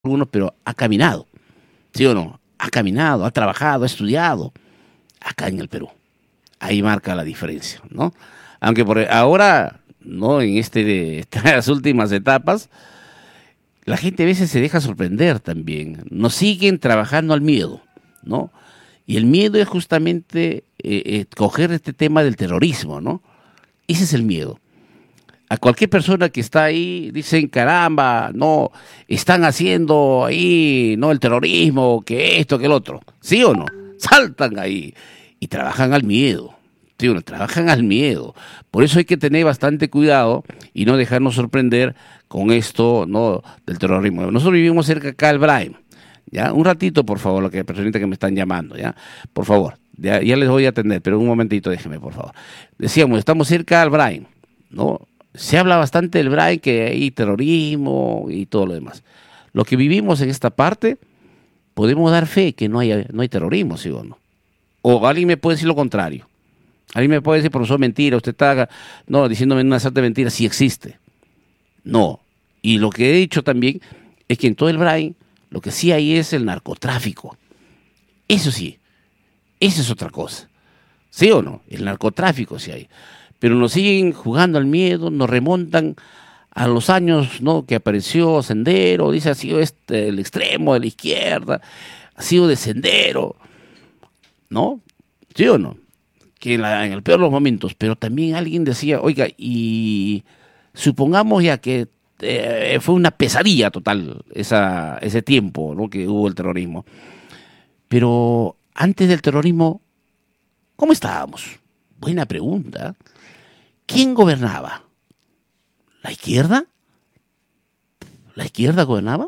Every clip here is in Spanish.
algunos, pero ha caminado, ¿sí o no? Ha caminado, ha trabajado, ha estudiado acá en el Perú. Ahí marca la diferencia, ¿no? Aunque por ahora, ¿no? En estas últimas etapas, la gente a veces se deja sorprender también. Nos siguen trabajando al miedo, ¿no? Y el miedo es justamente coger este tema del terrorismo, ¿no? Ese es el miedo. A cualquier persona que está ahí dicen, caramba, no, están haciendo ahí, no, el terrorismo, que esto, que el otro. ¿Sí o no? Saltan ahí y trabajan al miedo. ¿Sí o no? Trabajan al miedo. Por eso hay que tener bastante cuidado y no dejarnos sorprender con esto, ¿no? Del terrorismo. Nosotros vivimos cerca acá del Brain. ¿Ya? Un ratito, por favor, lo que personita que me están llamando, ¿ya? Por favor, ya les voy a atender, pero un momentito déjeme, por favor. Decíamos, estamos cerca del Brain, ¿no? Se habla bastante del Brain, que hay terrorismo y todo lo demás. Lo que vivimos en esta parte, podemos dar fe que no hay terrorismo, ¿sí o no? O alguien me puede decir lo contrario. Alguien me puede decir, profesor, mentira, usted está no, diciéndome una sarta de mentiras, sí existe. No. Y lo que he dicho también es que en todo el Brain, lo que sí hay es el narcotráfico. Eso sí, eso es otra cosa. ¿Sí o no? El narcotráfico sí hay. Pero nos siguen jugando al miedo, nos remontan a los años, ¿no? Que apareció Sendero, dice ha sido el extremo de la izquierda, ha sido de Sendero, ¿no? ¿Sí o no? Que en el peor de los momentos, pero también alguien decía, oiga, y supongamos ya que fue una pesadilla total ese tiempo, ¿no? Que hubo el terrorismo. Pero antes del terrorismo, ¿cómo estábamos? Buena pregunta. ¿Quién gobernaba? ¿La izquierda? ¿La izquierda gobernaba?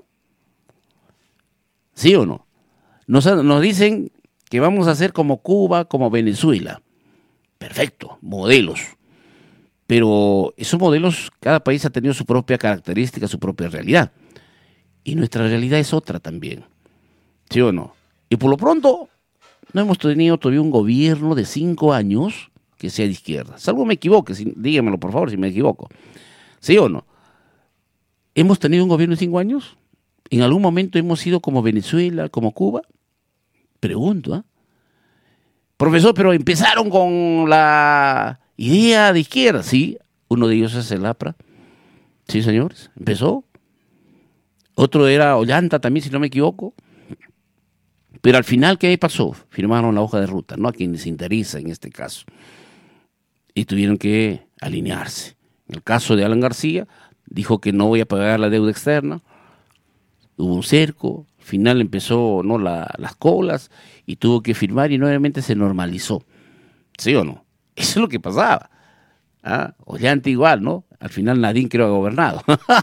¿Sí o no? Nos dicen que vamos a ser como Cuba, como Venezuela. Perfecto, modelos. Pero esos modelos, cada país ha tenido su propia característica, su propia realidad. Y nuestra realidad es otra también. ¿Sí o no? Y por lo pronto, no hemos tenido todavía un gobierno de 5 años que sea de izquierda. Salvo me equivoque, dígamelo por favor si me equivoco. ¿Sí o no? ¿Hemos tenido un gobierno de 5 años? ¿En algún momento hemos sido como Venezuela, como Cuba? Pregunto, ¿eh? Profesor, pero empezaron con la idea de izquierda. Sí, uno de ellos es el APRA. Sí, señores, empezó. Otro era Ollanta también, si no me equivoco. Pero al final, ¿qué pasó? Firmaron la hoja de ruta, ¿no? A quien les interesa en este caso. Y tuvieron que alinearse. En el caso de Alan García, dijo que no voy a pagar la deuda externa. Hubo un cerco, al final empezó, ¿no? las colas y tuvo que firmar y nuevamente se normalizó. ¿Sí o no? Eso es lo que pasaba. ¿Ah? Ollanta igual, ¿no? Al final Nadine creo que ha gobernado.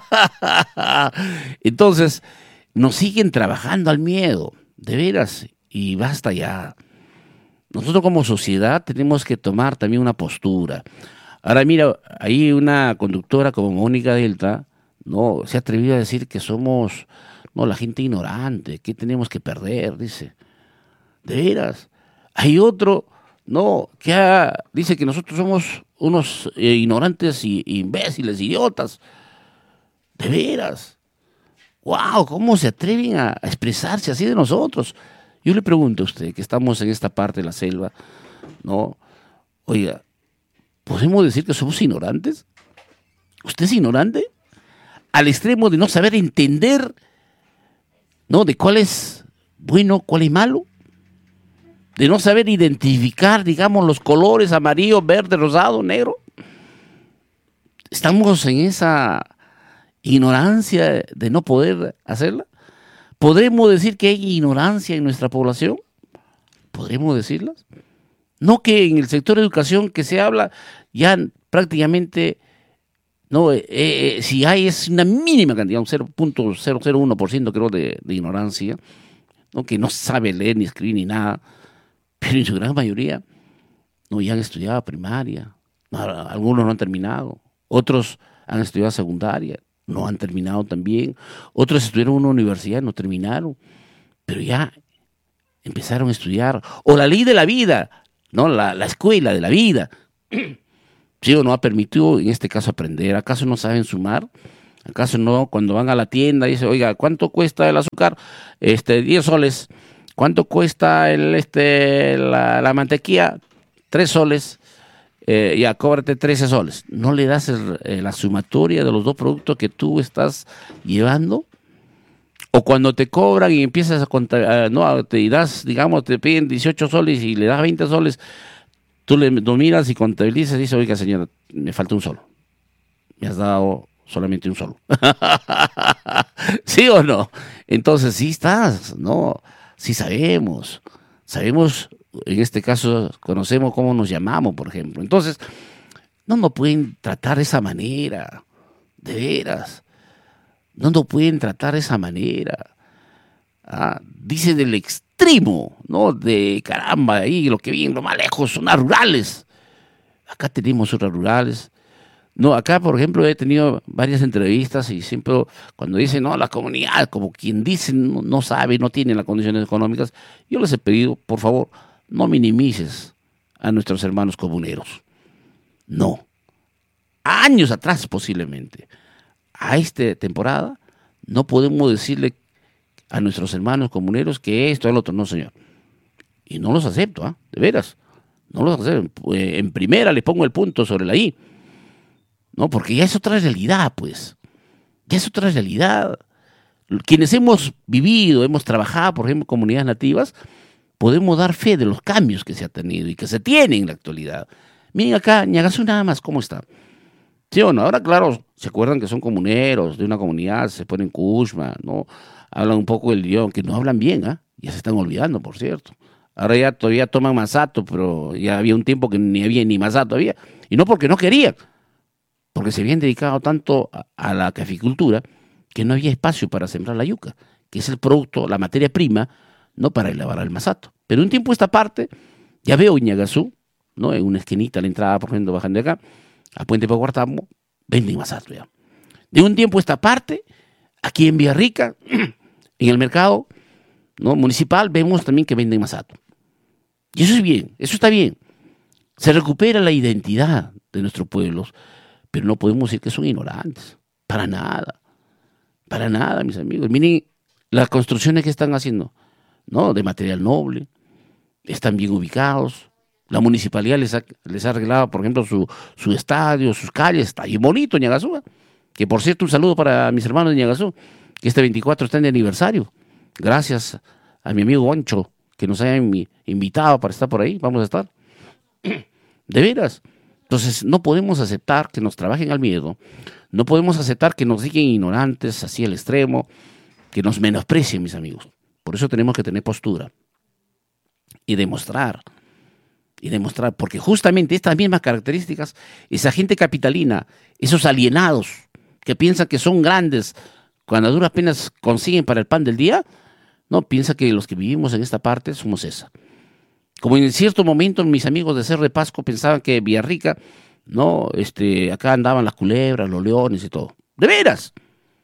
Entonces, nos siguen trabajando al miedo, de veras, y basta ya. Nosotros como sociedad tenemos que tomar también una postura. Ahora mira, hay una conductora como Mónica Delta, ¿no? Se ha atrevido a decir que somos, no, la gente ignorante, ¿qué tenemos que perder? Dice. De veras. Hay otro, ¿no? Que dice que nosotros somos unos ignorantes y imbéciles, idiotas. De veras. ¡Wow! ¿Cómo se atreven a expresarse así de nosotros? Yo le pregunto a usted, que estamos en esta parte de la selva, ¿no? Oiga, ¿podemos decir que somos ignorantes? ¿Usted es ignorante? Al extremo de no saber entender, ¿no? De cuál es bueno, cuál es malo. De no saber identificar, digamos, los colores amarillo, verde, rosado, negro. Estamos en esa ignorancia de no poder hacerla. ¿Podremos decir que hay ignorancia en nuestra población? ¿Podremos decirlas? No, que en el sector de educación que se habla ya prácticamente, no, si hay es una mínima cantidad, un 0.001% creo de ignorancia, ¿no? Que no sabe leer ni escribir ni nada, pero en su gran mayoría no, ya han estudiado primaria, algunos no han terminado, otros han estudiado secundaria, no han terminado también, otros estudiaron en una universidad, no terminaron, pero ya empezaron a estudiar, o la ley de la vida, ¿no? La escuela de la vida, ¿sí o no? Ha permitido en este caso aprender. ¿Acaso no saben sumar? ¿Acaso no? Cuando van a la tienda dice, oiga, ¿cuánto cuesta el azúcar? 10 soles. ¿Cuánto cuesta la mantequilla? 3 soles. Ya, cóbrate 13 soles. ¿No le das la sumatoria de los dos productos que tú estás llevando? O cuando te cobran y empiezas a contar, no, te das, digamos, te piden 18 soles y le das 20 soles, tú lo miras y contabilizas y dices, oiga, señora, me falta un solo. Me has dado solamente un solo. ¿Sí o no? Entonces, sí estás, ¿no? Sí sabemos. Sabemos, en este caso, conocemos cómo nos llamamos, por ejemplo. Entonces, no nos pueden tratar de esa manera, de veras. No nos pueden tratar de esa manera. Dice del extremo, ¿no? De caramba, ahí lo que viene, lo más lejos, zonas rurales. Acá tenemos zonas rurales. No, acá, por ejemplo, he tenido varias entrevistas y siempre cuando dicen, no, la comunidad, como quien dice, no sabe, no tiene las condiciones económicas, yo les he pedido, por favor, no minimices a nuestros hermanos comuneros. No. Años atrás, posiblemente, a esta temporada, no podemos decirle a nuestros hermanos comuneros que esto es lo otro. No, señor. Y no los acepto, de veras. No los acepto. En primera les pongo el punto sobre la I. No, porque ya es otra realidad, pues. Ya es otra realidad. Quienes hemos vivido, hemos trabajado, por ejemplo, en comunidades nativas, podemos dar fe de los cambios que se ha tenido y que se tienen en la actualidad. Miren acá, Ñagasú nada más, ¿cómo está? ¿Sí o no? Ahora, claro, se acuerdan que son comuneros de una comunidad, se ponen kushma, ¿no? Hablan un poco el idioma, que no hablan bien, ya se están olvidando, por cierto. Ahora ya todavía toman masato, pero ya había un tiempo que ni había ni masato había. Y no porque no querían, porque se habían dedicado tanto a la caficultura que no había espacio para sembrar la yuca, que es el producto, la materia prima, no para elaborar el masato. Pero un tiempo esta parte, ya veo en Ñagasú, ¿no? En una esquinita a la entrada, por ejemplo, bajando de acá, a Puente Paguartambo, venden masato ya. De un tiempo esta parte, aquí en Villarrica, en el mercado, ¿no?, municipal, vemos también que venden masato. Y eso es bien, eso está bien. Se recupera la identidad de nuestros pueblos, pero no podemos decir que son ignorantes. Para nada, mis amigos. Miren las construcciones que están haciendo, ¿no?, de material noble, están bien ubicados. La municipalidad les ha arreglado, por ejemplo, su estadio, sus calles, está bien bonito Ñagasú. Que por cierto, un saludo para mis hermanos de Ñagasú, que este 24 están de aniversario. Gracias a mi amigo Oncho, que nos hayan invitado para estar por ahí, vamos a estar. De veras. Entonces, no podemos aceptar que nos trabajen al miedo, no podemos aceptar que nos digan ignorantes, así al extremo, que nos menosprecien, mis amigos. Por eso tenemos que tener postura y demostrar, porque justamente estas mismas características, esa gente capitalina, esos alienados que piensan que son grandes, cuando a duras penas consiguen para el pan del día, no, piensa que los que vivimos en esta parte somos esa. Como en cierto momento mis amigos de Cerro de Pasco pensaban que Villarrica, no, acá andaban las culebras, los leones y todo. De veras,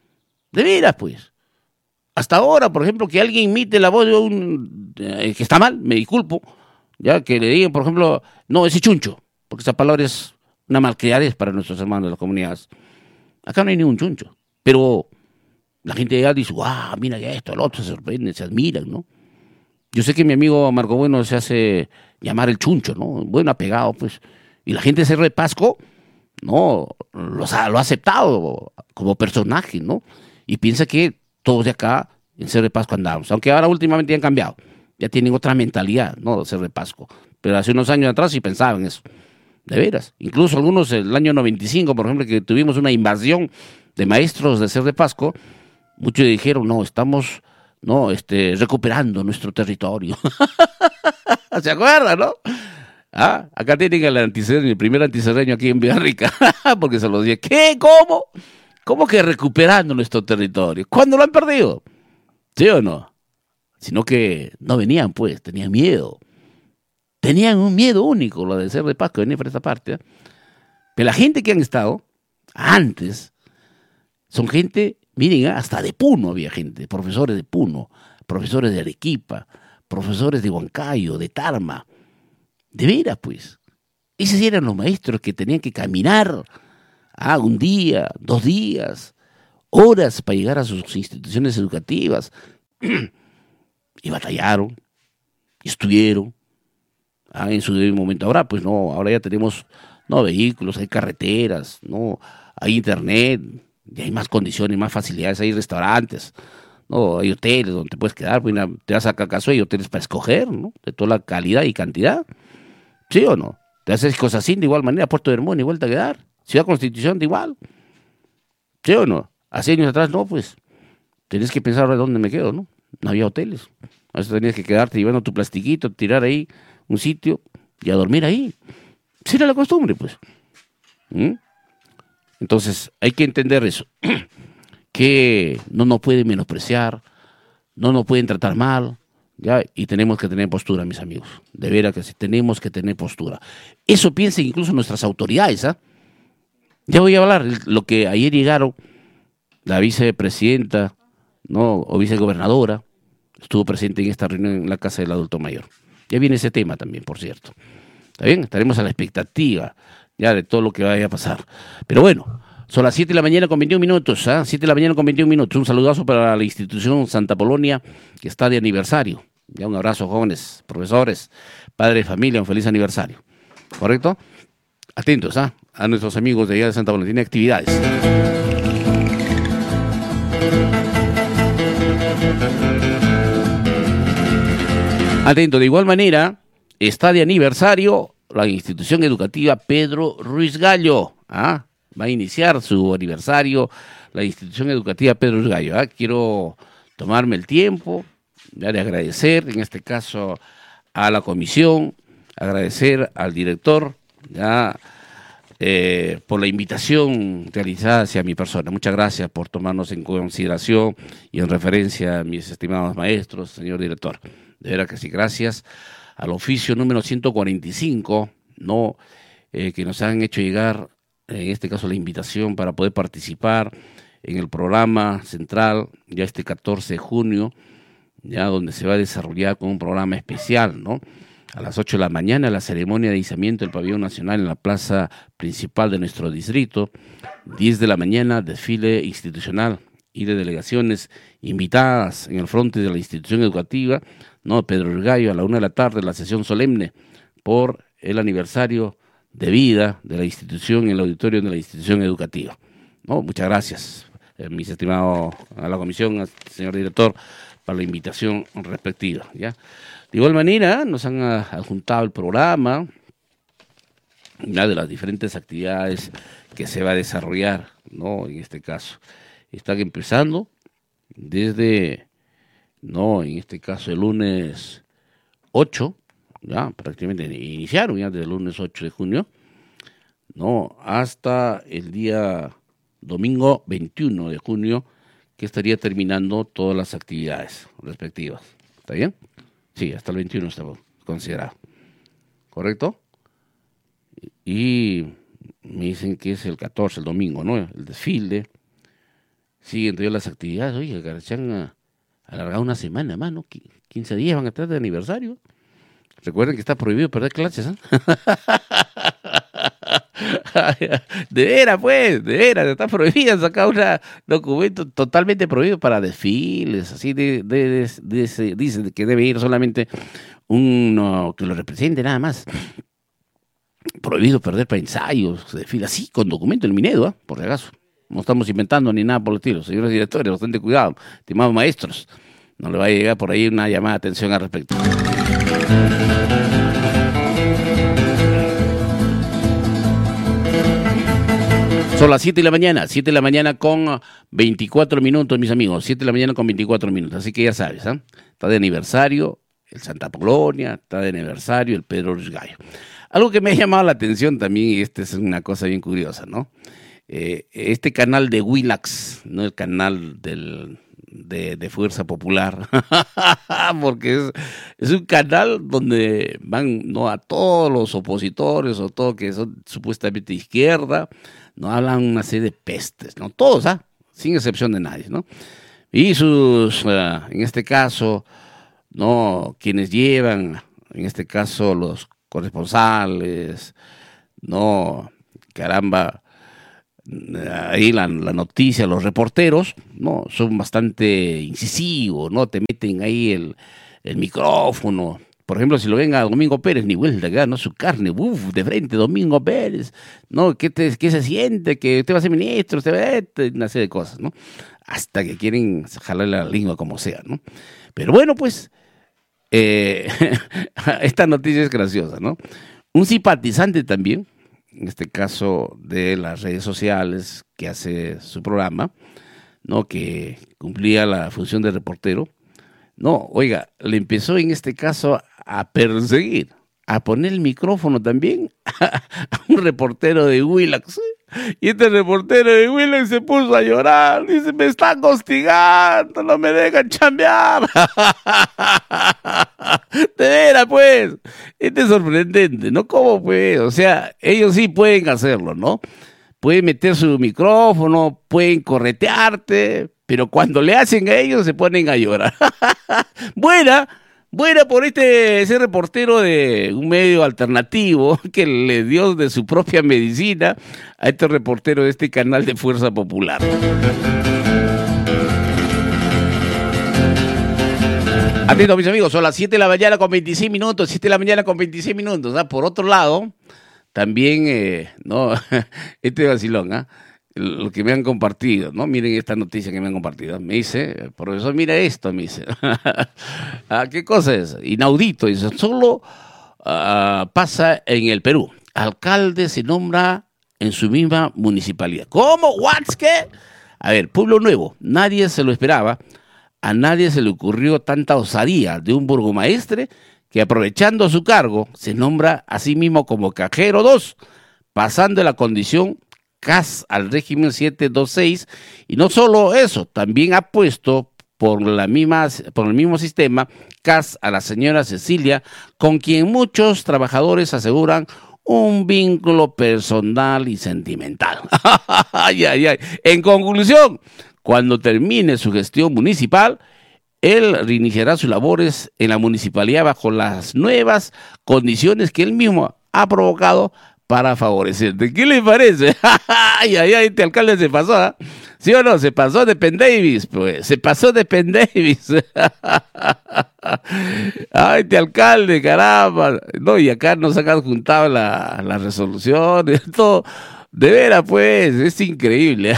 pues. Hasta ahora, por ejemplo, que alguien imite la voz de un que está mal, me disculpo, ya que le digan, por ejemplo, no, ese chuncho, porque esa palabra es una malcriadez para nuestros hermanos de las comunidades. Acá no hay ningún chuncho, pero la gente ya dice, ¡guau! Mira esto, el otro, se sorprenden, se admiran, ¿no? Yo sé que mi amigo Marco Bueno se hace llamar el chuncho, ¿no? Bueno, apegado, pues. Y la gente de Cerro de Pasco, ¿no?, lo ha aceptado como personaje, ¿no? Y piensa que todos de acá en Cerro de Pasco andamos. Aunque ahora últimamente han cambiado. Ya tienen otra mentalidad, ¿no?, de Cerro de Pasco. Pero hace unos años atrás sí pensaban eso. De veras. Incluso algunos, el año 95, por ejemplo, que tuvimos una invasión de maestros de Cerro de Pasco, muchos dijeron, no, estamos recuperando nuestro territorio. ¿Se acuerdan, no? Acá tienen el primer antiserreño aquí en Villarrica, porque se los dije, ¿qué? ¿Cómo? ¿Cómo que recuperando nuestro territorio? ¿Cuándo lo han perdido? ¿Sí o no? Sino que no venían, pues, tenían miedo. Tenían un miedo único, lo de Cerro de Pasco, venir por esta parte. Pero la gente que han estado antes son gente, miren, hasta de Puno había gente, profesores de Puno, profesores de Arequipa, profesores de Huancayo, de Tarma. De veras, pues. Esos eran los maestros que tenían que caminar un día, 2 días, horas para llegar a sus instituciones educativas. Y batallaron, y estuvieron en su debido momento. Ahora, pues no, ahora ya tenemos vehículos, hay carreteras, hay internet, y hay más condiciones, más facilidades, hay restaurantes, hay hoteles donde te puedes quedar, pues, te vas a Cacaso, hay hoteles para escoger, ¿no? De toda la calidad y cantidad, ¿sí o no? Te haces cosas así de igual manera, Puerto de Hermón, igual te a quedar, Ciudad Constitución de igual, ¿sí o no? Hace años atrás, no, pues, tenés que pensar ahora dónde me quedo, ¿no? No había hoteles, a veces tenías que quedarte llevando tu plastiquito, tirar ahí un sitio y a dormir ahí. Esa era la costumbre, pues. Entonces, hay que entender eso, que no nos pueden menospreciar, no nos pueden tratar mal, ¿ya? Y tenemos que tener postura, mis amigos. De veras que sí, tenemos que tener postura. Eso piensan incluso nuestras autoridades, ¿ah? Ya voy a hablar lo que ayer llegaron, la vicepresidenta, o vicegobernadora, estuvo presente en esta reunión en la Casa del Adulto Mayor. Ya viene ese tema también, por cierto. ¿Está bien? Estaremos a la expectativa ya de todo lo que vaya a pasar. Pero bueno, son las 7 de la mañana con 21 minutos, 7 de la mañana con 21 minutos. Un saludazo para la institución Santa Polonia, que está de aniversario. Ya un abrazo, jóvenes, profesores, padres de familia, un feliz aniversario. ¿Correcto? Atentos, a nuestros amigos de allá de Santa Polonia. Tiene actividades. Atento, de igual manera, está de aniversario la institución educativa Pedro Ruiz Gallo. Va a iniciar su aniversario la institución educativa Pedro Ruiz Gallo. Quiero tomarme el tiempo de agradecer, en este caso, a la comisión, agradecer al director por la invitación realizada hacia mi persona. Muchas gracias por tomarnos en consideración y en referencia a mis estimados maestros, señor director. De veras que sí, gracias al oficio número 145, que nos han hecho llegar, en este caso, la invitación para poder participar en el programa central, ya este 14 de junio, ya donde se va a desarrollar con un programa especial, A las 8 de la mañana, la ceremonia de izamiento del pabellón nacional en la plaza principal de nuestro distrito. 10 de la mañana, desfile institucional y de delegaciones invitadas en el frente de la institución educativa, Pedro Ruiz Gallo. A la 1 de la tarde, la sesión solemne por el aniversario de vida de la institución en el auditorio de la institución educativa. Muchas gracias, mis estimados, a la comisión, al señor director, para la invitación respectiva, ¿ya? De igual manera, nos han adjuntado el programa, de las diferentes actividades que se va a desarrollar, en este caso. Están empezando desde, en este caso, el lunes 8, ya prácticamente iniciaron ya desde el lunes 8 de junio, hasta el día domingo 21 de junio, que estaría terminando todas las actividades respectivas. ¿Está bien? Sí, hasta el 21 está considerado. ¿Correcto? Y me dicen que es el 14, el domingo, el desfile. Siguen todavía las actividades. Oye, se han alargado una semana más, 15 días van a estar de aniversario. Recuerden que está prohibido perder clases, De veras, está prohibido sacar un documento totalmente prohibido para desfiles, así dicen que debe ir solamente uno que lo represente nada más. Prohibido perder para ensayos, desfiles, así, con documento en Minedo, por si acaso. No estamos inventando ni nada por el estilo. Señores directores, bastante cuidado, estimados maestros. No le va a llegar por ahí una llamada de atención al respecto. Son las 7 de la mañana con 24 minutos, mis amigos. 7 de la mañana con 24 minutos. Así que ya sabes, está de aniversario el Santa Polonia, está de aniversario el Pedro Ruiz Gallo. Algo que me ha llamado la atención también, y es una cosa bien curiosa, este canal de Willax, el canal de Fuerza Popular, porque es un canal donde van a todos los opositores o todos que son supuestamente de izquierda, hablan una serie de pestes, todos, sin excepción de nadie, y sus, en este caso, quienes llevan, en este caso los corresponsales, ahí la noticia, los reporteros, ¿no? Son bastante incisivos, ¿no? Te meten ahí el micrófono. Por ejemplo, si lo ven a Domingo Pérez, ni vuelta acá, ¿no? Su carne, de frente, Domingo Pérez, ¿no? ¿Qué se siente? Que usted va a ser ministro, usted va a una serie de cosas, ¿no? Hasta que quieren jalarle la lengua como sea, ¿no? Pero bueno, pues, esta noticia es graciosa, ¿no? Un simpatizante también, en este caso de las redes sociales, que hace su programa, ¿no? Que cumplía la función de reportero, no, oiga, le empezó en este caso a perseguir, a poner el micrófono también a un reportero de Willax. Y este reportero de Willax se puso a llorar, dice, me están hostigando, no me dejan chambear. De veras, pues, este es sorprendente, ¿no? ¿Cómo pues? O sea, ellos sí pueden hacerlo, ¿no? Pueden meter su micrófono, pueden corretearte, pero cuando le hacen a ellos se ponen a llorar. Buena por ese reportero de un medio alternativo que le dio de su propia medicina a este reportero de este canal de Fuerza Popular. Atento, mis amigos, son las 7 de la mañana con 26 minutos, 7 de la mañana con 26 minutos. ¿Ah? Por otro lado, también, no, este vacilón, ¿ah? Lo que me han compartido, ¿no? Miren esta noticia que me han compartido. Me dice, profesor, mira esto, me dice. ¿Qué cosa es? Inaudito, dice, solo pasa en el Perú. Alcalde se nombra en su misma municipalidad. ¿Cómo? ¿What? ¿Qué? A ver, Pueblo Nuevo, nadie se lo esperaba, a nadie se le ocurrió tanta osadía de un burgomaestre que aprovechando su cargo se nombra a sí mismo como cajero 2, pasando de la condición CAS al régimen 726, y no solo eso, también ha puesto por el mismo sistema CAS a la señora Cecilia, con quien muchos trabajadores aseguran un vínculo personal y sentimental. Ay, ay, ay. En conclusión, cuando termine su gestión municipal, él reiniciará sus labores en la municipalidad bajo las nuevas condiciones que él mismo ha provocado para favorecerte. ¿Qué le parece? Ay, ay, ay, este alcalde se pasó, ¿eh? ¿Sí o no? Se pasó de Penn Davis, pues. Se pasó de Penn Davis. Ay, este alcalde, caramba. No, y acá nos han adjuntado la resolución, todo. De veras, pues, es increíble.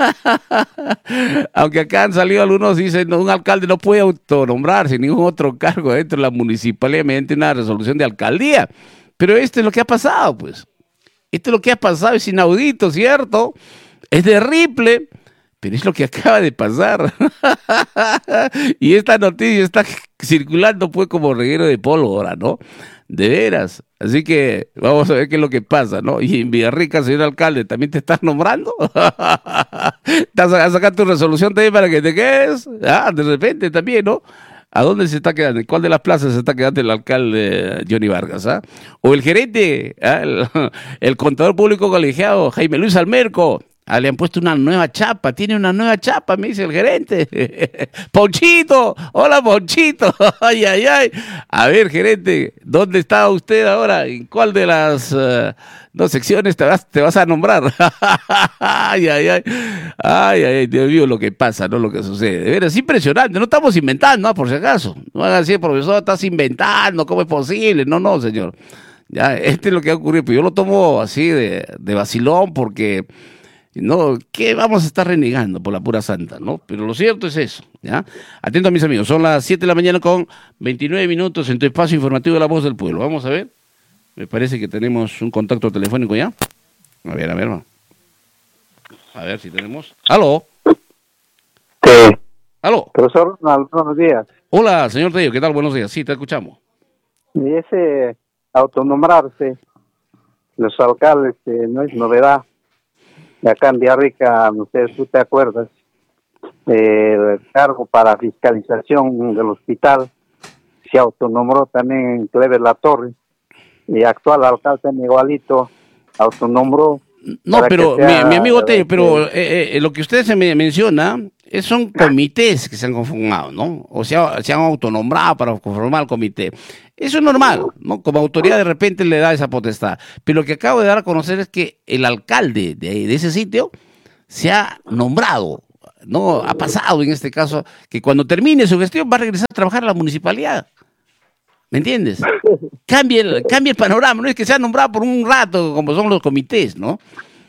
Aunque acá han salido algunos, dicen, no, un alcalde no puede autonombrarse ningún otro cargo dentro de la municipalidad mediante una resolución de alcaldía. Pero esto es lo que ha pasado, pues. Esto es lo que ha pasado, es inaudito, ¿cierto? Es terrible, pero es lo que acaba de pasar. Y esta noticia está circulando, pues, como reguero de pólvora, ¿no? De veras. Así que vamos a ver qué es lo que pasa, ¿no? Y en Villarrica, señor alcalde, ¿también te estás nombrando? ¿Estás a sacar tu resolución también para que te quedes? De repente también, ¿no? ¿A dónde se está quedando? ¿En cuál de las plazas se está quedando el alcalde Johnny Vargas? O el gerente, el contador público colegiado Jaime Luis Almerco. Le han puesto una nueva chapa, tiene una nueva chapa, me dice el gerente. Ponchito, hola Ponchito. Ay, ay, ay. A ver, gerente, ¿dónde está usted ahora? ¿En cuál de las secciones te vas a nombrar? Ay, ay, ay. Ay, ay, Dios mío, lo que pasa, no lo que sucede. De veras, es impresionante. No estamos inventando, por si acaso. No hagan así, profesor, estás inventando, ¿cómo es posible? No, señor. Ya, este es lo que ha ocurrido. Pues yo lo tomo así de vacilón porque... No, ¿qué vamos a estar renegando por la pura santa, no? Pero lo cierto es eso, ¿ya? Atento, mis amigos, son las 7 de la mañana con 29 minutos en tu espacio informativo de La Voz del Pueblo. Vamos a ver, me parece que tenemos un contacto telefónico ya. A ver, a ver si tenemos. ¡Aló! Sí. ¡Aló! Profesor, buenos días. Hola, señor Tello, ¿qué tal? Buenos días, sí, te escuchamos. Y ese autonombrarse, los alcaldes, no es novedad. De acá en Villarrica, no sé si tú te acuerdas, el cargo para fiscalización del hospital se autonombró también en Clever La Torre, y actual alcalde igualito autonombró No, para que pero sea, mi amigo Tello, pero lo que usted se me menciona son comités que se han conformado, ¿no? O sea, se han autonombrado para conformar el comité. Eso es normal, ¿no? Como autoridad de repente le da esa potestad. Pero lo que acabo de dar a conocer es que el alcalde de ese sitio se ha nombrado, ¿no? Ha pasado en este caso que cuando termine su gestión va a regresar a trabajar a la municipalidad. ¿Me entiendes? Cambia el panorama, no es que sea nombrado por un rato como son los comités, ¿no?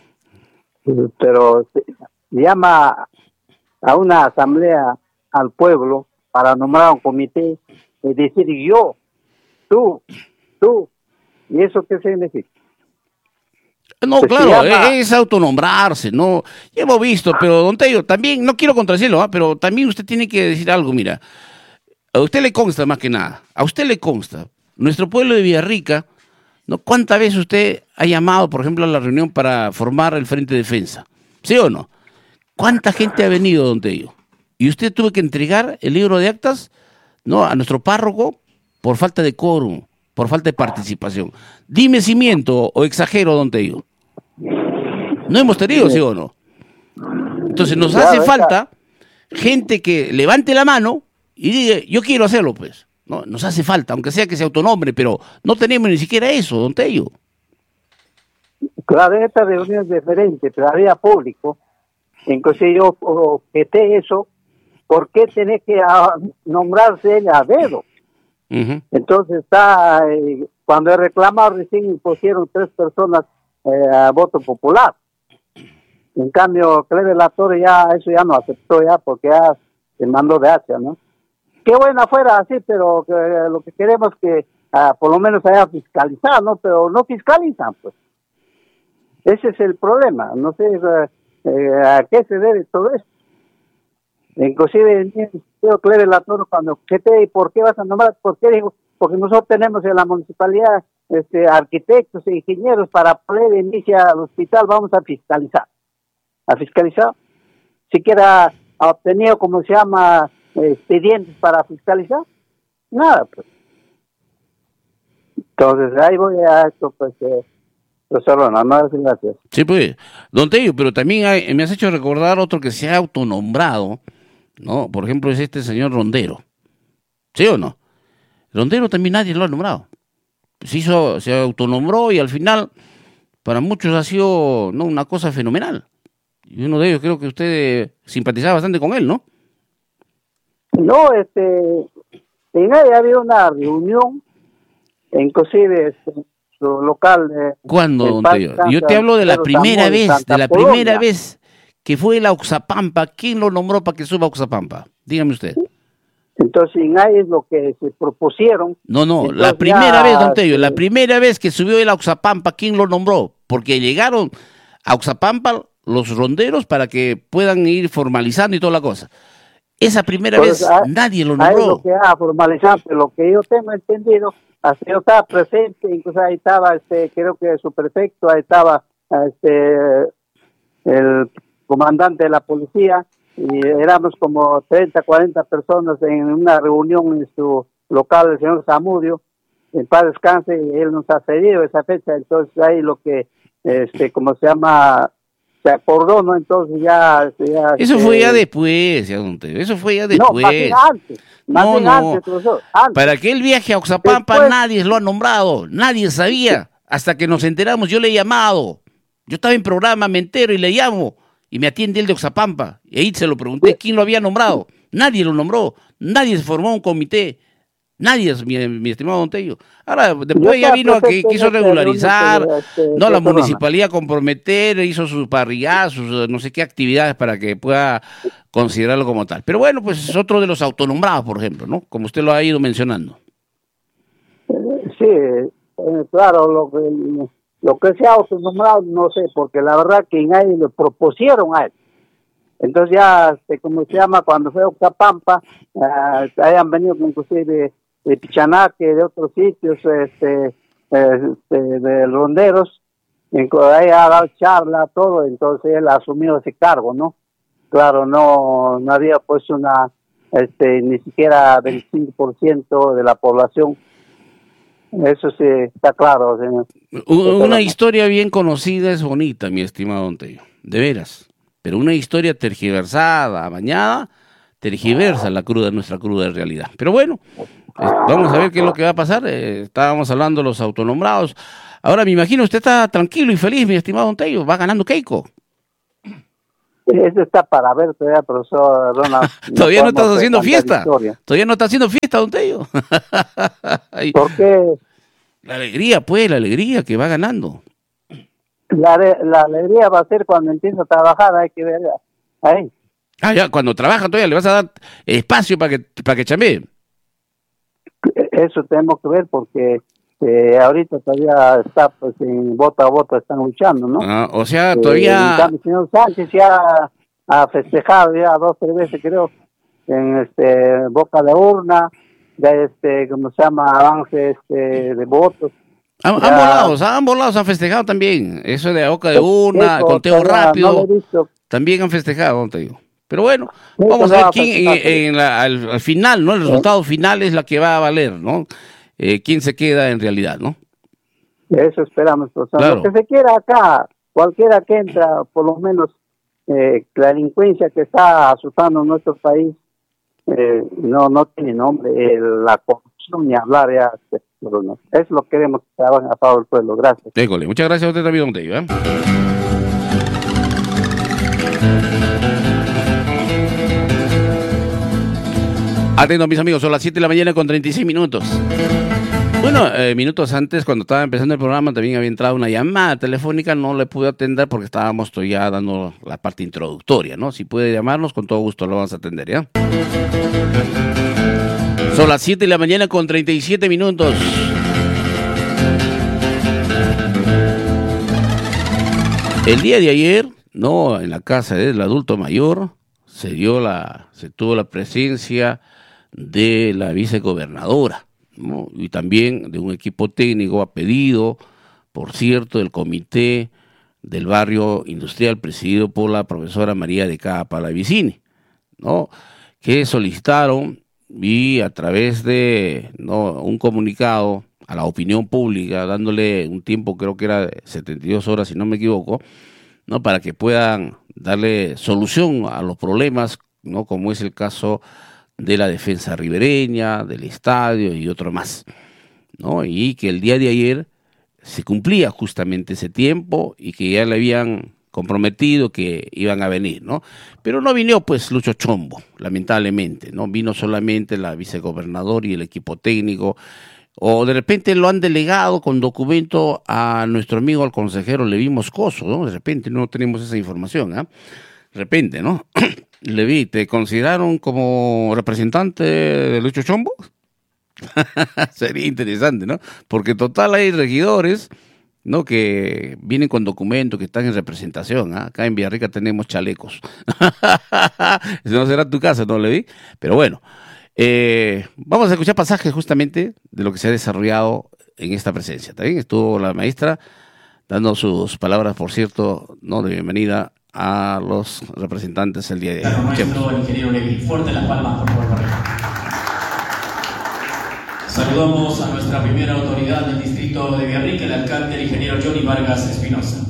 pero llama a una asamblea al pueblo para nombrar un comité y decir yo, tú, ¿y eso qué significa? No, Pues se claro, llama, es autonombrarse, ¿no? Ya hemos visto, pero don Tello, también, no quiero contradecirlo, ¿ah? Pero también usted tiene que decir algo, mira, a usted le consta más que nada, a usted le consta, nuestro pueblo de Villarrica, ¿no? ¿Cuántas veces usted ha llamado, por ejemplo, a la reunión para formar el Frente de Defensa? ¿Sí o no? ¿Cuánta gente ha venido, don Tello? Y usted tuvo que entregar el libro de actas, ¿no? A nuestro párroco por falta de quórum, por falta de participación. Dime si miento o exagero, don Tello. No hemos tenido, ¿sí o no? Entonces nos hace claro, falta gente que levante la mano y diga, yo quiero hacerlo, pues. No, nos hace falta, aunque sea que se autonombre, pero no tenemos ni siquiera eso, don Tello. claro, esta reunión es diferente, pero había público, inclusive yo objeté eso, ¿por qué tiene que nombrarse él a dedo? Uh-huh. Entonces está, cuando he reclamado recién pusieron 3 personas a voto popular. En cambio, Clever La Torre ya eso ya no aceptó ya porque ya se mandó de hacha, ¿no? Qué buena fuera así, pero lo que queremos que por lo menos haya fiscalizado, ¿no? Pero no fiscalizan, pues. Ese es el problema. No sé a qué se debe todo esto. Inclusive yo Clever La Torre cuando ¿y por qué vas a nombrar? ¿Por qué digo? Porque nosotros tenemos en la municipalidad arquitectos e ingenieros para poder iniciar al hospital, vamos a fiscalizar. ¿A fiscalizar? Siquiera ha obtenido, como se llama, expedientes para fiscalizar. Nada, pues. Entonces, ahí voy a esto, pues, profesor, no, gracias. Sí, pues, don Tello, pero también me has hecho recordar otro que se ha autonombrado, ¿no? Por ejemplo, es este señor Rondero. ¿Sí o no? Rondero también nadie lo ha nombrado. Se autonombró y al final, para muchos ha sido, ¿no?, una cosa fenomenal. Y uno de ellos creo que usted simpatizaba bastante con él, ¿no? No, en ahí había una reunión, inclusive su local. ¿Cuándo, don Tello? Yo te hablo de la primera vez que fue la Oxapampa. ¿Quién lo nombró para que suba a Oxapampa? Dígame usted. Entonces, en ahí es lo que se propusieron. No, entonces, la primera vez, don Tello, la primera vez que subió el Oxapampa, ¿quién lo nombró? Porque llegaron a Oxapampa los ronderos para que puedan ir formalizando y toda la cosa. Esa primera vez nadie lo nombró. Ahí lo que formalizado, lo que yo tengo entendido, hasta yo estaba presente, incluso ahí estaba, creo que su prefecto, ahí estaba el comandante de la policía, y éramos como 30, 40 personas en una reunión en su local, el señor Zamudio, en paz descanse, y él nos ha cedido esa fecha, entonces ahí lo que, como se llama, se acordó, ¿no? Entonces ya eso fue ya después, ya, don Tello, eso fue ya después. No, más bien antes. Antes, profesor, antes. Para que él viaje a Oxapampa después, nadie lo ha nombrado, nadie sabía, hasta que nos enteramos, yo le he llamado, yo estaba en programa, me entero y le llamo, y me atiende él de Oxapampa, y ahí se lo pregunté, ¿quién lo había nombrado? Nadie lo nombró, nadie se formó un comité, nadie, mi estimado don Tello. Ahora, después ya vino a que quiso regularizar, no, la municipalidad comprometer, hizo sus parrilladas, sus no sé qué actividades para que pueda considerarlo como tal. Pero bueno, pues es otro de los autonombrados, por ejemplo, ¿no? Como usted lo ha ido mencionando. Sí, claro, lo que se ha autonombrado, no sé, porque la verdad que nadie lo propusieron a él. Entonces ya, como se llama, cuando fue a Oxapampa, hayan venido inclusive de Pichanaque, de otros sitios, de ronderos, ahí ha dado charla, todo, entonces él ha asumido ese cargo, ¿no? Claro, no había puesto ni siquiera 25% de la población Eso sí, está claro, señor. Una historia bien conocida es bonita, mi estimado Don Tello, de veras. Pero una historia tergiversada, amañada, tergiversa nuestra cruda realidad. Pero bueno, vamos a ver qué es lo que va a pasar. Estábamos hablando de los autonombrados. Ahora me imagino usted está tranquilo y feliz, mi estimado Don Tello. Va ganando Keiko. Eso está para ver todavía, profesor Ronald. Todavía no estás haciendo fiesta. Todavía no está haciendo fiesta, Don Tello. ¿Por qué? La alegría, pues, la alegría que va ganando. La alegría va a ser cuando empiece a trabajar, hay que ver ahí. Ya, cuando trabaja todavía le vas a dar espacio para que chambee. Eso tenemos que ver porque ahorita todavía está, pues, en voto a voto están luchando, ¿no? O sea, todavía... El señor Sánchez ya ha festejado ya 2 o 3 veces, creo, en boca de urna, de ¿cómo se llama? Avance de votos. Ambos lados han festejado también. Eso de boca de urna, conteo rápido, también han festejado, no te digo. Pero bueno, vamos a ver quién al final, ¿no? El resultado final es la que va a valer, ¿no? Quién se queda en realidad, ¿no? Eso esperamos, profesor. Claro. Lo que se quiera acá, cualquiera que entra, por lo menos la delincuencia que está asustando nuestro país, no tiene nombre, la corrupción ni hablar ya, pero no. Eso lo queremos que trabajen a favor del pueblo. Gracias. Déjole. Muchas gracias a usted también, Don Tello, ¿eh? Atento, mis amigos, son las 7 de la mañana con 36 minutos. Bueno, minutos antes, cuando estaba empezando el programa, también había entrado una llamada telefónica, no le pude atender porque estábamos todavía dando la parte introductoria, ¿no? Si puede llamarnos, con todo gusto lo vamos a atender, ¿ya? Son las 7 de la mañana con 37 minutos. El día de ayer, no, en la casa del adulto mayor, se tuvo la presencia de la vicegobernadora, ¿no? Y también de un equipo técnico a pedido, por cierto, del comité del barrio industrial presidido por la profesora María de Caa Palavicini, ¿no? Que solicitaron y a través de un comunicado a la opinión pública, dándole un tiempo, creo que era de 72 horas, si no me equivoco, ¿no? Para que puedan darle solución a los problemas, ¿no? Como es el caso de la defensa ribereña, del estadio y otro más, ¿no? Y que el día de ayer se cumplía justamente ese tiempo y que ya le habían comprometido que iban a venir, ¿no? Pero no vino, pues, Lucho Chombo, lamentablemente, ¿no? Vino solamente la vicegobernadora y el equipo técnico, o de repente lo han delegado con documento a nuestro amigo, al consejero Leví Moscoso, ¿no? De repente no tenemos esa información, ¿ah? De repente, ¿no? Leví, ¿te consideraron como representante de Lucho Chombo? Sería interesante, ¿no? Porque total hay regidores, ¿no? Que vienen con documentos, que están en representación, ¿eh? Acá en Villarrica tenemos chalecos. No será tu caso, ¿no, Leví? Pero bueno, vamos a escuchar pasajes justamente de lo que se ha desarrollado en esta presencia. También estuvo la maestra dando sus palabras, por cierto, ¿no? De bienvenida a los representantes el día de hoy. Maestro, el ingeniero Leví. Fuerte las palmas, por favor. Saludamos a nuestra primera autoridad del distrito de Villarrica, el alcalde, el ingeniero Johnny Vargas Espinosa.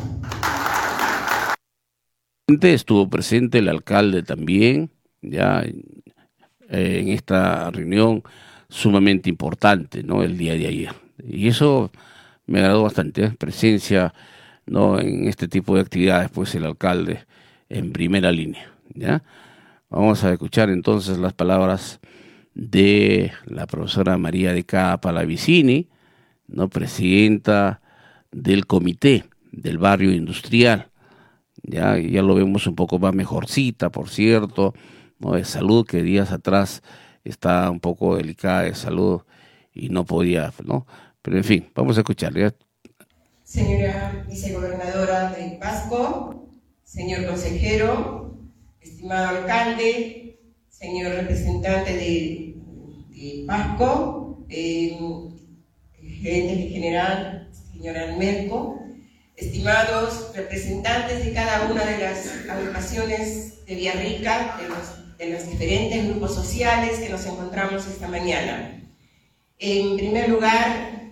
Estuvo presente el alcalde también, ya en esta reunión sumamente importante, ¿no? El día de ayer. Y eso me agradó bastante, presencia, ¿no? En este tipo de actividades, pues el alcalde en primera línea, ¿ya? Vamos a escuchar entonces las palabras de la profesora María de Caa Palavicini, ¿no? Presidenta del comité del barrio industrial. Ya lo vemos un poco más mejorcita, por cierto, ¿no? De salud, que días atrás está un poco delicada de salud y no podía, ¿no? Pero en fin, vamos a escucharle. Señora vicegobernadora de Pasco, señor consejero, estimado alcalde, señor representante de Pasco, gerente general, señora Almerco, estimados representantes de cada una de las agrupaciones de Villarrica, de los diferentes grupos sociales que nos encontramos esta mañana. En primer lugar,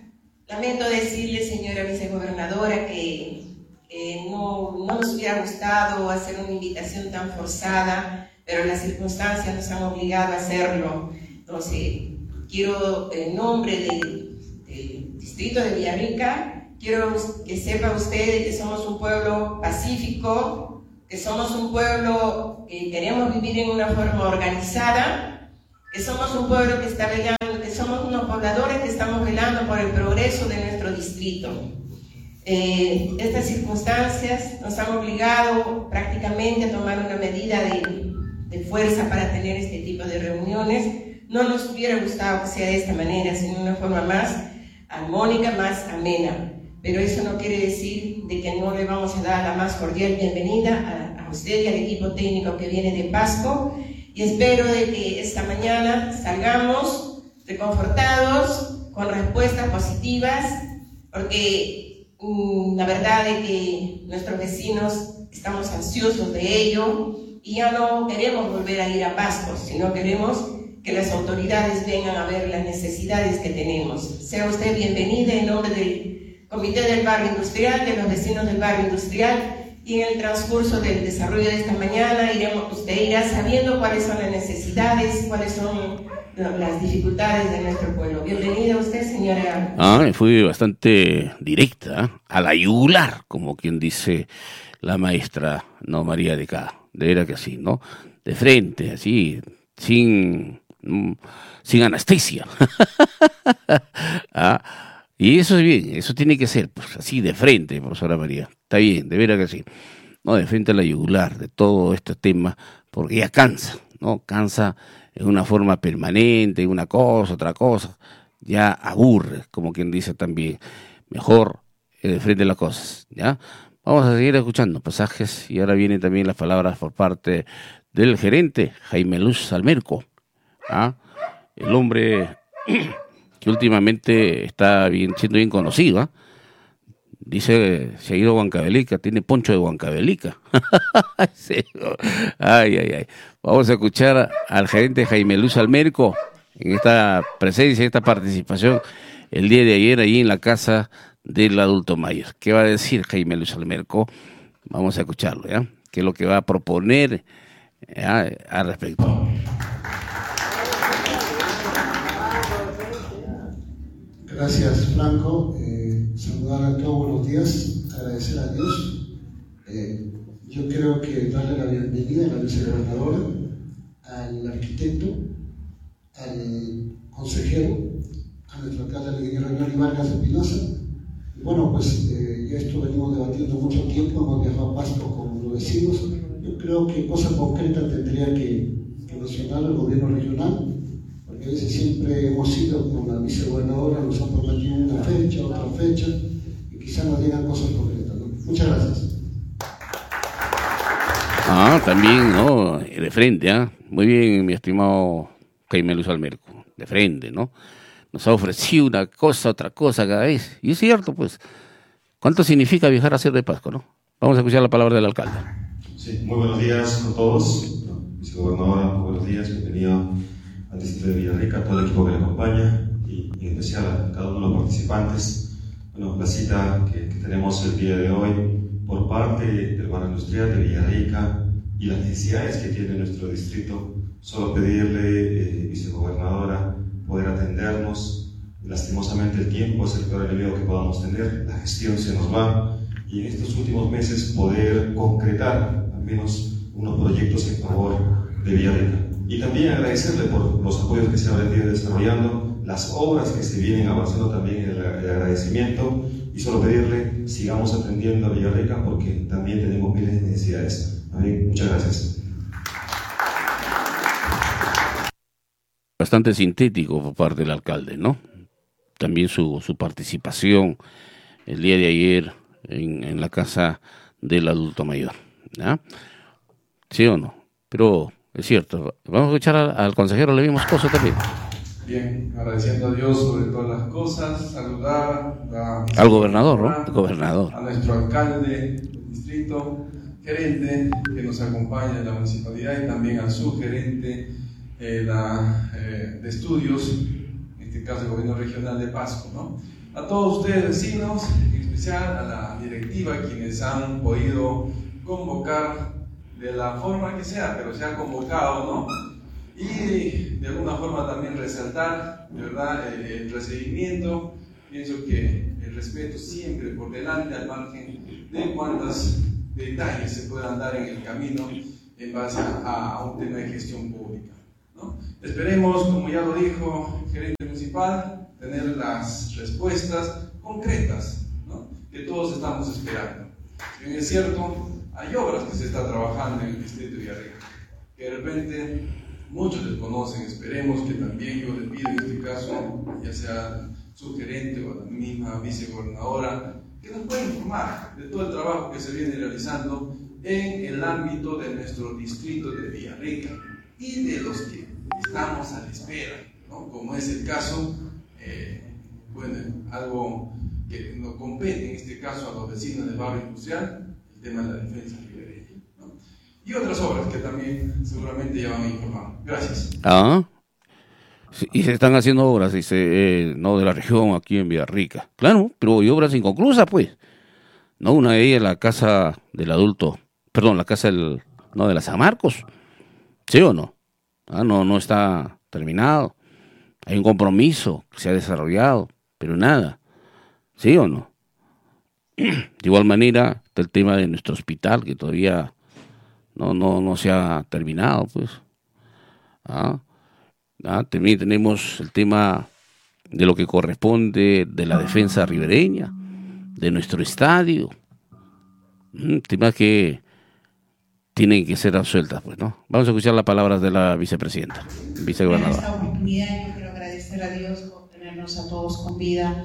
Lamento decirle, señora vicegobernadora, que no nos hubiera gustado hacer una invitación tan forzada, pero las circunstancias nos han obligado a hacerlo. Entonces, quiero, en nombre del distrito de Villarrica, quiero que sepa usted que somos un pueblo pacífico, que somos un pueblo que queremos vivir en una forma organizada, que somos un pueblo que está velando, que somos unos pobladores que estamos velando por el progreso de nuestro distrito. Estas circunstancias nos han obligado prácticamente a tomar una medida de fuerza para tener este tipo de reuniones. No nos hubiera gustado que sea de esta manera, sino de una forma más armónica, más amena. Pero eso no quiere decir de que no le vamos a dar la más cordial bienvenida a usted y al equipo técnico que viene de Pasco, y espero de que esta mañana salgamos reconfortados, con respuestas positivas, porque la verdad es que nuestros vecinos estamos ansiosos de ello y ya no queremos volver a ir a Pasco, sino queremos que las autoridades vengan a ver las necesidades que tenemos. Sea usted bienvenida en nombre del Comité del Barrio Industrial, de los vecinos del Barrio Industrial, y en el transcurso del desarrollo de esta mañana usted irá sabiendo cuáles son las necesidades, cuáles son las dificultades de nuestro pueblo. Bienvenida usted, señora. Fue bastante directa, a la yugular, como quien dice la maestra, no María de Cá. De veras que así, ¿no? De frente, así, sin anestesia. Y eso es bien, eso tiene que ser, pues así de frente, profesora María. Está bien, de veras que sí. No, de frente a la yugular de todo este tema, porque ya cansa, ¿no? Cansa en una forma permanente, una cosa, otra cosa. Ya aburre, como quien dice también. Mejor de frente a las cosas, ¿ya? Vamos a seguir escuchando pasajes y ahora vienen también las palabras por parte del gerente, Jaime Luz Salmerco. El hombre que últimamente está siendo bien conocido. Dice, se ha ido a Huancavelica, tiene poncho de Huancavelica. Sí. Ay. Vamos a escuchar al gerente Jaime Luz Salmerco en esta presencia, esta participación el día de ayer ahí en la casa del adulto mayor. ¿Qué va a decir Jaime Luz Salmerco? Vamos a escucharlo, ¿ya? ¿Qué es lo que va a proponer al respecto? Gracias, Franco. Saludar a todos, buenos días, agradecer a Dios. Yo creo que darle la bienvenida a la vicegobernadora, al arquitecto, al consejero, a nuestro alcalde, el ingeniero Johnny Vargas Espinosa. Y bueno, pues ya esto venimos debatiendo mucho tiempo, hemos viajado a Pasto con los vecinos. Yo creo que cosas concretas tendría que mencionar el gobierno regional. A veces siempre hemos ido con la vicegobernadora, nos han prometido una fecha, otra fecha, y quizás nos digan cosas concretas, ¿no? Muchas gracias. También, ¿no? De frente, Muy bien, mi estimado Jaime Luz Salmerco, de frente, ¿no? Nos ha ofrecido una cosa, otra cosa cada vez. Y es cierto, pues, ¿cuánto significa viajar a Cerro de Pasco, no? Vamos a escuchar la palabra del alcalde. Sí, muy buenos días a todos. Vicegobernadora, muy buenos días, bienvenido al distrito de Villarrica, a todo el equipo que le acompaña y en especial a cada uno de los participantes. Bueno, la cita que tenemos el día de hoy por parte del barrio industrial de Villarrica y las necesidades que tiene nuestro distrito, solo pedirle, vicegobernadora, poder atendernos. Lastimosamente el tiempo es el peor enemigo que podamos tener, la gestión se nos va y en estos últimos meses poder concretar al menos unos proyectos en favor de Villarrica. Y también agradecerle por los apoyos que se han venido desarrollando, las obras que se vienen avanzando también en el agradecimiento y solo pedirle sigamos atendiendo a Villarrica porque también tenemos miles de necesidades. Amén. Muchas gracias. Bastante sintético por parte del alcalde, ¿no? También su participación el día de ayer en la casa del adulto mayor, ¿ya? ¿Sí o no? Pero es cierto, vamos a escuchar al consejero, le vimos cosas también. Bien, agradeciendo a Dios sobre todas las cosas, saludar al gobernador, ¿no? El gobernador. A nuestro alcalde del distrito, gerente que nos acompaña en la municipalidad y también al subgerente de estudios, en este caso el gobierno regional de Pasco, ¿no? a todos ustedes vecinos, en especial a la directiva, quienes han podido convocar de la forma que sea, pero se ha convocado, ¿no? Y de alguna forma también resaltar, de verdad, el recibimiento. Pienso que el respeto siempre por delante, al margen de cuántos detalles se puedan dar en el camino en base a un tema de gestión pública, ¿no? Esperemos, como ya lo dijo el gerente municipal, tener las respuestas concretas, ¿no?, que todos estamos esperando. Si bien es cierto, hay obras que se están trabajando en el distrito de Villarrica, que de repente muchos desconocen. Esperemos que también yo le pido en este caso, ya sea su gerente o la misma vicegobernadora, que nos pueda informar de todo el trabajo que se viene realizando en el ámbito de nuestro distrito de Villarrica y de los que estamos a la espera, ¿no?, como es el caso, algo que nos compete en este caso a los vecinos del barrio industrial, el tema de la defensa ribereña, ¿no?, y otras obras que también seguramente ya van a informar. Gracias. Y se están haciendo obras, dice, no de la región aquí en Villarrica. Claro, pero hay obras inconclusas, pues. No, una de ellas la casa del adulto, la casa de la San Marcos. ¿Sí o no? No está terminado. Hay un compromiso que se ha desarrollado, pero nada. ¿Sí o no? De igual manera, está el tema de nuestro hospital, que todavía no se ha terminado, pues. También tenemos el tema de lo que corresponde de la defensa ribereña, de nuestro estadio. Temas que tienen que ser absueltas, pues, ¿no? Vamos a escuchar las palabras de la vicepresidenta, vicegobernadora. En esta oportunidad yo quiero agradecer a Dios por tenernos a todos con vida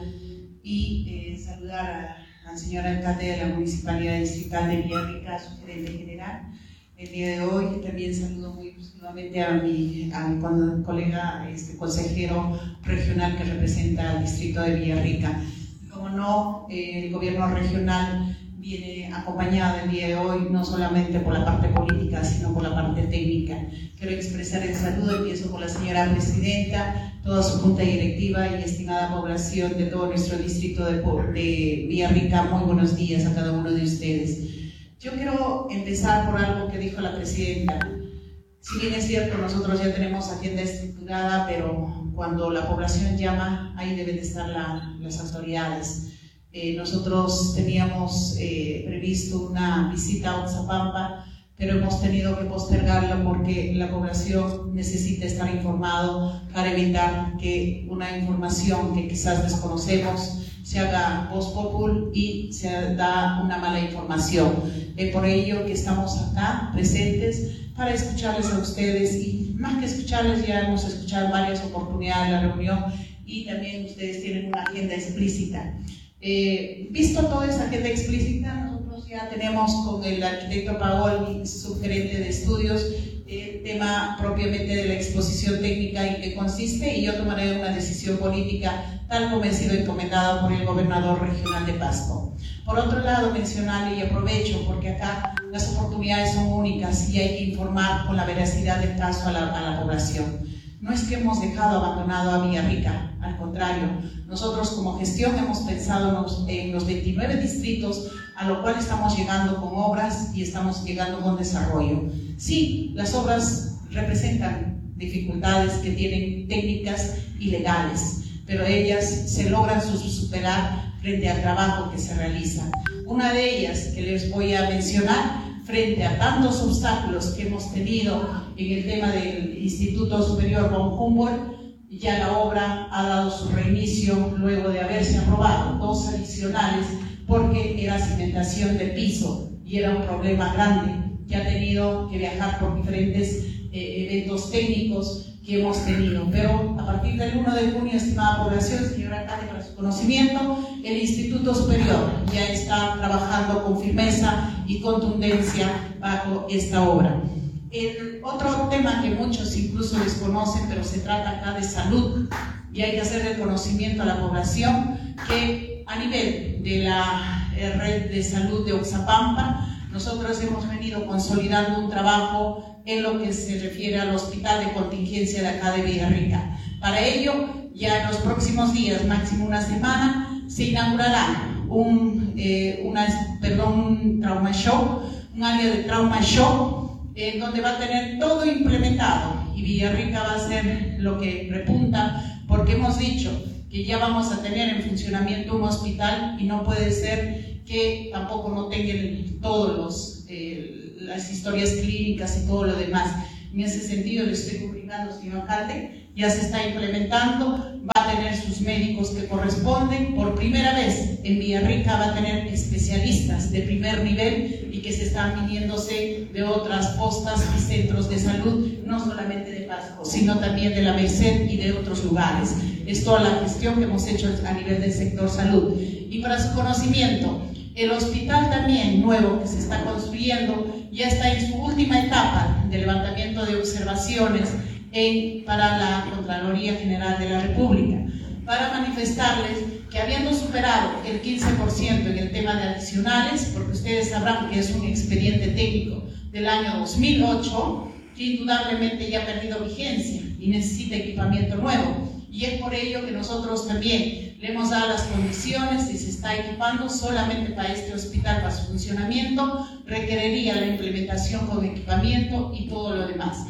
y saludar al señor alcalde de la Municipalidad Distrital de Villarrica, a su gerente general. El día de hoy también saludo muy positivamente a mi colega consejero regional que representa al distrito de Villarrica. Como no, el gobierno regional viene acompañado el día de hoy no solamente por la parte política, sino por la parte técnica. Quiero expresar el saludo, empiezo por la señora presidenta, toda su junta directiva y estimada población de todo nuestro distrito de Villarrica. Muy buenos días a cada uno de ustedes. Yo quiero empezar por algo que dijo la presidenta. Si bien es cierto, nosotros ya tenemos agenda estructurada, pero cuando la población llama, ahí deben estar las autoridades. Nosotros teníamos previsto una visita a Oxapampa, pero hemos tenido que postergarla porque la población necesita estar informado para evitar que una información que quizás desconocemos se haga voz populi y se da una mala información. Por ello que estamos acá presentes para escucharles a ustedes, y más que escucharles, ya hemos escuchado varias oportunidades de la reunión y también ustedes tienen una agenda explícita. Visto toda esta agenda explícita, nosotros ya tenemos con el arquitecto Paoli, subgerente de estudios, el tema propiamente de la exposición técnica en qué consiste, y yo tomaré una decisión política tal como he sido encomendada por el gobernador regional de Pasco. Por otro lado, mencionarle, y aprovecho porque acá las oportunidades son únicas y hay que informar con la veracidad del caso a la población. No es que hemos dejado abandonado a Villarrica, al contrario, nosotros como gestión hemos pensado en los 29 distritos a lo cual estamos llegando con obras y estamos llegando con desarrollo. Sí, las obras representan dificultades que tienen técnicas y legales, pero ellas se logran superar frente al trabajo que se realiza. Una de ellas que les voy a mencionar, frente a tantos obstáculos que hemos tenido en el tema del Instituto Superior von Humboldt, ya la obra ha dado su reinicio luego de haberse aprobado 2 adicionales porque era cimentación de piso y era un problema grande. Ya ha tenido que viajar por diferentes eventos técnicos que hemos tenido, pero a partir del 1 de junio, estimada población, señora alcalde, para su conocimiento, el Instituto Superior ya está trabajando con firmeza y contundencia bajo esta obra. El otro tema que muchos incluso desconocen, pero se trata acá de salud, y hay que hacer el conocimiento a la población que a nivel de la red de salud de Oxapampa, nosotros hemos venido consolidando un trabajo en lo que se refiere al hospital de contingencia de acá de Villarrica. Para ello, ya en los próximos días, máximo una semana, se inaugurará un trauma shock, un área de trauma shock, donde va a tener todo implementado, y Villarrica va a ser lo que repunta, porque hemos dicho que ya vamos a tener en funcionamiento un hospital y no puede ser que tampoco no tengan todos las historias clínicas y todo lo demás. En ese sentido, le estoy comunicando, señor alcalde, ya se está implementando, va a tener sus médicos que corresponden. Por primera vez en Villarrica va a tener especialistas de primer nivel y que se están viniéndose de otras postas y centros de salud, no solamente de Pasco, sino también de la Merced y de otros lugares. Es toda la gestión que hemos hecho a nivel del sector salud. Y para su conocimiento, el hospital también nuevo que se está construyendo ya está en su última etapa de levantamiento de observaciones para la Contraloría General de la República, para manifestarles que habiendo superado el 15% en el tema de adicionales, porque ustedes sabrán que es un expediente técnico del año 2008, que indudablemente ya ha perdido vigencia y necesita equipamiento nuevo. Y es por ello que nosotros también le hemos dado las condiciones y se está equipando solamente para este hospital, para su funcionamiento, requeriría la implementación con equipamiento y todo lo demás.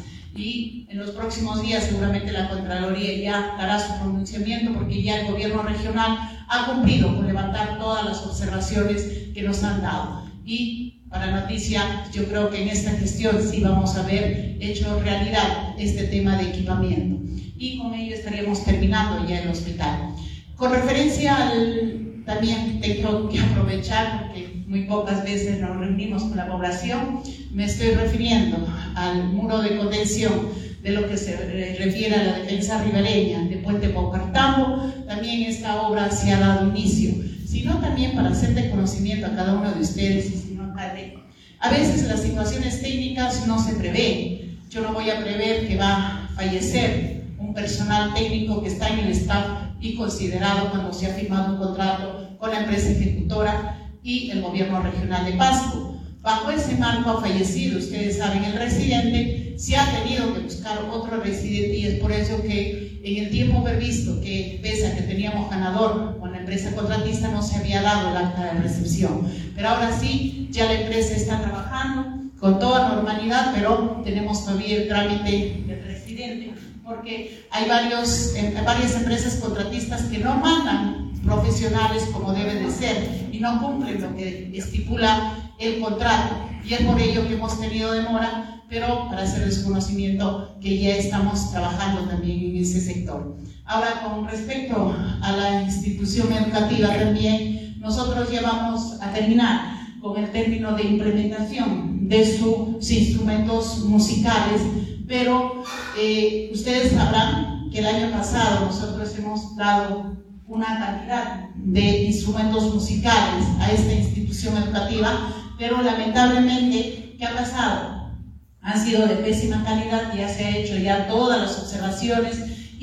Y en los próximos días seguramente la Contraloría ya dará su pronunciamiento, porque ya el gobierno regional ha cumplido con levantar todas las observaciones que nos han dado. Y para noticia, yo creo que en esta gestión sí vamos a ver hecho realidad este tema de equipamiento. Y con ello estaríamos terminando ya el hospital. Con referencia también tengo que aprovechar, porque muy pocas veces nos reunimos con la población, me estoy refiriendo al muro de contención de lo que se refiere a la defensa ribereña de Puente Paucartambo. También esta obra se ha dado inicio, sino también para hacer de conocimiento a cada uno de ustedes, y señor alcalde, a veces las situaciones técnicas no se prevén. Yo no voy a prever que va a fallecer un personal técnico que está en el staff y considerado cuando se ha firmado un contrato con la empresa ejecutora y el gobierno regional de Pasco. Bajo ese marco ha fallecido, ustedes saben, el residente, se ha tenido que buscar otro residente, y es por eso que en el tiempo previsto, que pese a que teníamos ganador con la empresa contratista, no se había dado el acta de recepción. Pero ahora sí, ya la empresa está trabajando con toda normalidad, pero tenemos todavía el trámite del residente, porque hay varias empresas contratistas que no mandan profesionales como debe de ser y no cumplen lo que estipula el contrato, y es por ello que hemos tenido demora, pero para hacerles conocimiento que ya estamos trabajando también en ese sector. Ahora, con respecto a la institución educativa también, nosotros ya vamos a terminar con el término de implementación de sus instrumentos musicales, pero ustedes sabrán que el año pasado nosotros hemos dado una cantidad de instrumentos musicales a esta institución educativa, pero lamentablemente, ¿qué ha pasado? Han sido de pésima calidad, ya se ha hecho ya todas las observaciones,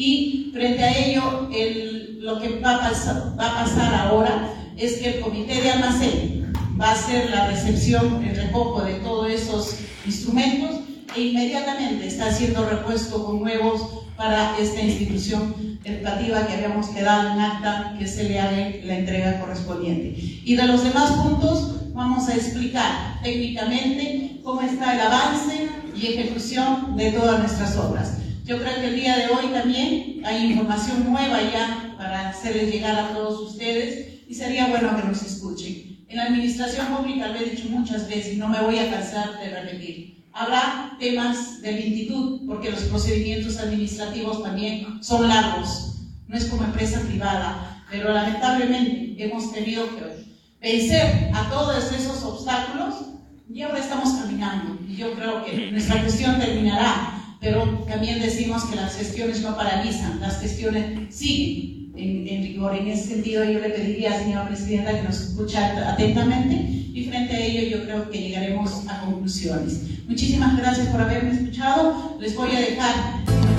y frente a ello lo que va a pasar ahora es que el comité de almacén va a hacer la recepción, el recojo de todos esos instrumentos, e inmediatamente está haciendo repuesto con nuevos para esta institución educativa que habíamos quedado en acta que se le haga la entrega correspondiente. Y de los demás puntos vamos a explicar técnicamente cómo está el avance y ejecución de todas nuestras obras. Yo creo que el día de hoy también hay información nueva ya para hacerles llegar a todos ustedes, y sería bueno que nos escuchen. En la administración pública, lo he dicho muchas veces y no me voy a cansar de repetir, habrá temas de lentitud, porque los procedimientos administrativos también son largos, no es como empresa privada, pero lamentablemente hemos tenido que vencer a todos esos obstáculos y ahora estamos caminando, y yo creo que nuestra gestión terminará, pero también decimos que las gestiones no paralizan, las gestiones siguen en rigor. En ese sentido, yo le pediría, señora presidenta, que nos escuche atentamente, y frente a ello yo creo que llegaremos a conclusiones. Muchísimas gracias por haberme escuchado. Les voy a dejar